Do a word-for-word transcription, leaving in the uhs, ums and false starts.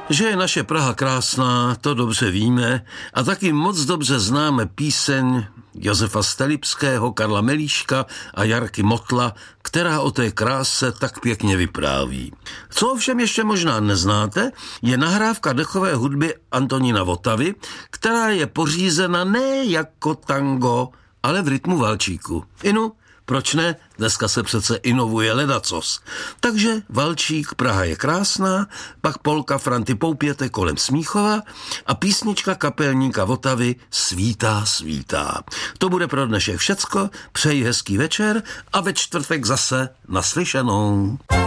Že je naše Praha krásná, to dobře víme a taky moc dobře známe píseň Josefa Stelipského, Karla Melíška a Jarky Motla, která o té kráse tak pěkně vypráví. Co ovšem ještě možná neznáte, je nahrávka dechové hudby Antonína Votavy, která je pořízena ne jako tango, ale v rytmu valčíku. Inu, proč ne? Dneska se přece inovuje ledacos. Takže valčík Praha je krásná, pak polka Franty Poupěte kolem Smíchova a písnička kapelníka Votavy Svítá, svítá. To bude pro dnešek všecko, přeji hezký večer a ve čtvrtek zase naslyšenou.